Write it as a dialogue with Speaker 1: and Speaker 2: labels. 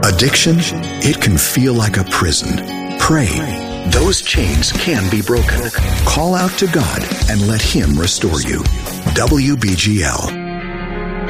Speaker 1: Addiction, it can feel like a prison. Pray. Those chains can be broken. Call out to God and let Him restore you. WBGL.